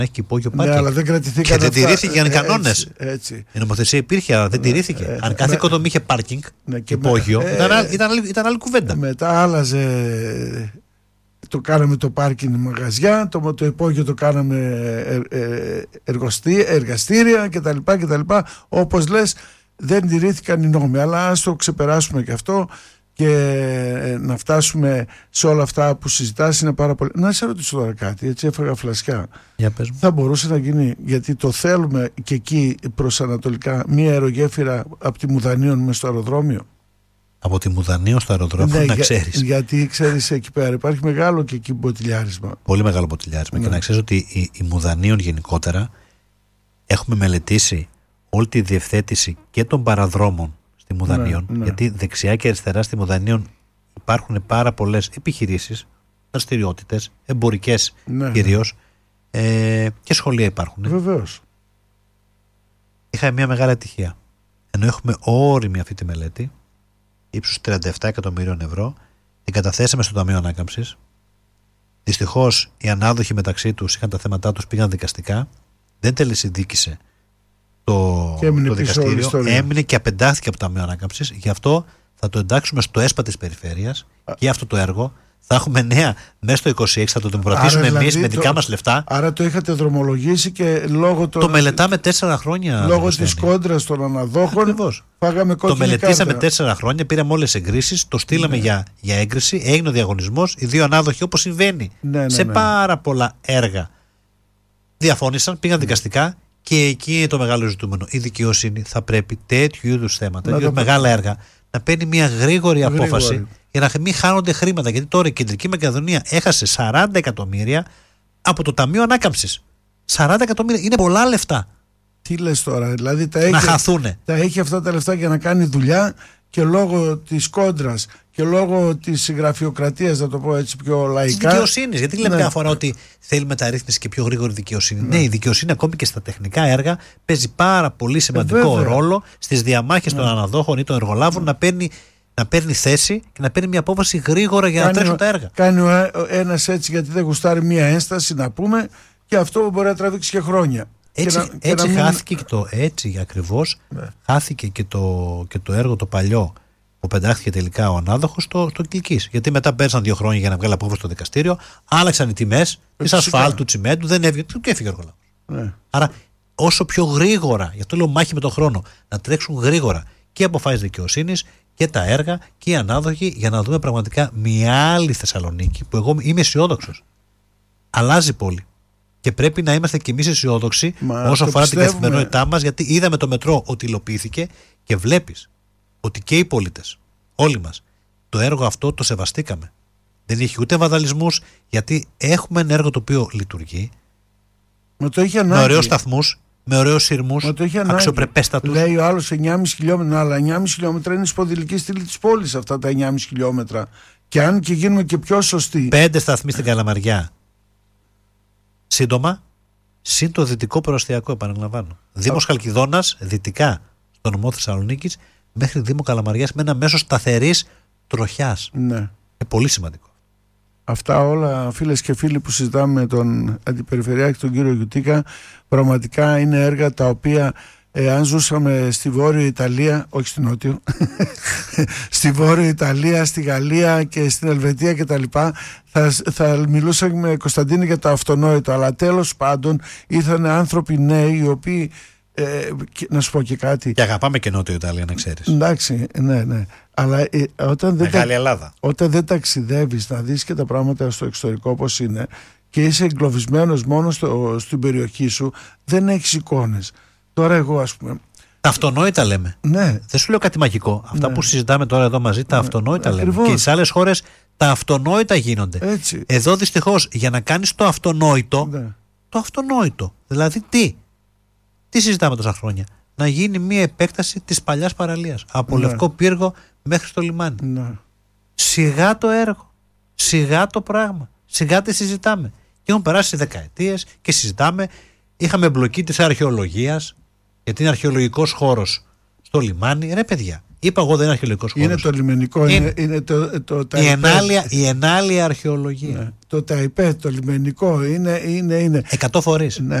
έχει και υπόγειο πάρκινγκ. Ναι, αλλά δεν κρατηθήκαν. Και δεν τηρήθηκαν οι κανόνες. Έτσι. Η νομοθεσία υπήρχε, αλλά δεν τηρήθηκε. Αν κάθε οικοδομή είχε πάρκινγκ, υπόγειο, ήταν άλλη κουβέντα. Μετά άλλαζε. Το κάναμε το πάρκινγκ μαγαζιά, το υπόγειο το κάναμε εργαστήρια κτλ. Όπως λες, δεν τηρήθηκαν οι νόμοι. Αλλά ας το ξεπεράσουμε και αυτό και να φτάσουμε σε όλα αυτά που συζητάς είναι πάρα πολύ. Να σε ρωτήσω τώρα κάτι, έτσι έφαγα φλασιά. Για πες μου. Θα μπορούσε να γίνει, γιατί το θέλουμε και εκεί προς ανατολικά, μία αερογέφυρα από τη Μουδανίων μες στο αεροδρόμιο. Από τη Μουδανίων στο αεροδρόμιο, Ναι, να ξέρεις. Γιατί ξέρεις εκεί πέρα υπάρχει μεγάλο και εκεί μποτιλιάρισμα. Πολύ μεγάλο μποτιλιάρισμα. Ναι. Και να ξέρεις ότι η Μουδανίων γενικότερα έχουμε μελετήσει όλη τη διευθέτηση και των παραδρόμων στη Μουδανίων. Ναι. Γιατί δεξιά και αριστερά στη Μουδανίων υπάρχουν πάρα πολλές επιχειρήσεις, δραστηριότητες, εμπορικές κυρίως, και σχολεία υπάρχουν. Βεβαίως. Είχαμε μια μεγάλη ατυχία. Ενώ έχουμε όριμη αυτή τη μελέτη, ύψους 37 εκατομμυρίων ευρώ, την καταθέσαμε στο Ταμείο Ανάκαμψης. Δυστυχώς οι ανάδοχοι μεταξύ τους είχαν τα θέματα τους, πήγαν δικαστικά. Δεν τελεσυνδίκησε το δικαστήριο. Έμεινε και απεντάχθηκε από το Ταμείο Ανάκαμψης. Γι' αυτό θα το εντάξουμε στο ΕΣΠΑ της περιφέρειας και αυτό το έργο. Θα έχουμε νέα μέσα στο 26, θα το δημοπρατήσουμε εμείς με δικά μας λεφτά. Άρα το είχατε δρομολογήσει και λόγω το μελετάμε 4 χρόνια. Λόγω της κόντρας των αναδόχων. Ακριβώς. Φάγαμε κόκκινη κάρτα. Το μελετήσαμε 4 χρόνια, πήραμε όλες τις εγκρίσεις, το στείλαμε για έγκριση, έγινε ο διαγωνισμός. Οι δύο ανάδοχοι, όπως συμβαίνει σε πάρα πολλά έργα, διαφώνησαν, πήγαν δικαστικά. Και εκεί είναι το μεγάλο ζητούμενο. Η δικαιοσύνη θα πρέπει τέτοιου είδους θέματα, μεγάλα έργα, να παίρνει μια γρήγορη απόφαση για να μην χάνονται χρήματα. Γιατί τώρα η Κεντρική Μακεδονία έχασε 40 εκατομμύρια από το Ταμείο Ανάκαμψης. 40 εκατομμύρια είναι πολλά λεφτά. Τι λες τώρα, δηλαδή να χαθούνε. Τα έχει αυτά τα λεφτά για να κάνει δουλειά και λόγω της κόντρας και λόγω της γραφειοκρατίας, να το πω έτσι πιο λαϊκά. Της δικαιοσύνης. Γιατί λέμε κάθε φορά ότι θέλει μεταρρύθμιση και πιο γρήγορη δικαιοσύνη. Ναι, η δικαιοσύνη ακόμη και στα τεχνικά έργα παίζει πάρα πολύ σημαντικό ρόλο στις διαμάχες των αναδόχων ή των εργολάβων να παίρνει θέση και να παίρνει μια απόφαση γρήγορα για να τρέξουν τα έργα. Κάνει ένας έτσι γιατί δεν γουστάρει μια ένσταση, να πούμε, και αυτό μπορεί να τραβήξει και χρόνια. Έτσι χάθηκε και το έτσι ακριβώς. Χάθηκε και το έργο το παλιό που πεντάχθηκε τελικά ο ανάδοχος στο Κιλκής. Γιατί μετά πέρασαν 2 χρόνια για να βγάλει απόφαση στο δικαστήριο, άλλαξαν οι τιμές της ασφάλτου, τσιμέντου, δεν έβγαινε και έφυγε ο εργολάβος. Άρα, όσο πιο γρήγορα, γι' αυτό λέω μάχη με τον χρόνο, να τρέξουν γρήγορα και αποφάσεις δικαιοσύνης και τα έργα και οι ανάδοχοι, για να δούμε πραγματικά μια άλλη Θεσσαλονίκη που εγώ είμαι αισιόδοξος. Αλλάζει η πόλη. Και πρέπει να είμαστε κι εμείς αισιόδοξοι όσο αφορά την καθημερινότητά μας, γιατί είδαμε το μετρό ότι υλοποιήθηκε και βλέπεις ότι και οι πολίτες, όλοι μας, το έργο αυτό το σεβαστήκαμε. Δεν είχε ούτε βανδαλισμούς, γιατί έχουμε ένα έργο το οποίο λειτουργεί με ωραίους σταθμούς, με ωραίους σειρμούς, αξιοπρεπέστατους. Λέει ο άλλος 9,5 χιλιόμετρα, αλλά 9,5 χιλιόμετρα είναι η σπονδυλική στήλη της πόλης αυτά τα 9,5 χιλιόμετρα. Και αν και γίνουμε και πιο σωστοί. 5 σταθμοί στην Καλαμαριά. Σύντομα, συν το δυτικό προαστιακό, επαναλαμβάνω. Δήμος Χαλκιδόνας, δυτικά στο νομό Θεσσαλονίκης, μέχρι Δήμο Καλαμαριάς με ένα μέσο σταθερής τροχιάς. Ναι. Είναι πολύ σημαντικό. Αυτά όλα, φίλες και φίλοι, που συζητάμε με τον Αντιπεριφερειάρχη, τον κύριο Γιουτίκα, πραγματικά είναι έργα τα οποία, αν ζούσαμε στη Βόρειο Ιταλία, όχι στη Νότιο, στη Βόρειο Ιταλία, στη Γαλλία και στην Ελβετία κτλ., θα μιλούσαμε, Κωνσταντίνη, για το αυτονόητο. Αλλά τέλος πάντων ήρθαν άνθρωποι νέοι, οι οποίοι, να σου πω και κάτι. Και αγαπάμε και Νότιο Ιταλία, να ξέρεις. Εντάξει, ναι. Αλλά Μεγάλη Ελλάδα. Όταν δεν ταξιδεύεις να δεις και τα πράγματα στο εξωτερικό όπως είναι και είσαι εγκλωβισμένος μόνο στην περιοχή σου, δεν έχεις εικόνες. Τώρα εγώ, ας πούμε, τα αυτονόητα λέμε. Ναι. Δεν σου λέω κάτι μαγικό. Αυτά που συζητάμε τώρα εδώ μαζί, τα αυτονόητα ακριβώς λέμε. Και στις άλλες χώρες τα αυτονόητα γίνονται. Έτσι. Εδώ δυστυχώς για να κάνεις το αυτονόητο, το αυτονόητο. Δηλαδή τι συζητάμε τόσα χρόνια? Να γίνει μια επέκταση της παλιάς παραλίας. Από Λευκό Πύργο μέχρι στο λιμάνι. Ναι. Σιγά το έργο. Σιγά το πράγμα. Σιγά τι συζητάμε. Και έχουν περάσει δεκαετίες και συζητάμε. Είχαμε εμπλοκή της αρχαιολογίας, γιατί είναι αρχαιολογικός χώρος στο λιμάνι. Ρε παιδιά, Είπα εγώ δεν είναι αρχαιολογικός χώρος. Είναι το λιμενικό, είναι το Ταϊπέδ. Η ενάλια αρχαιολογία. Ναι. Το Ταϊπέδ, το λιμενικό, είναι. 100 φορείς. Ναι.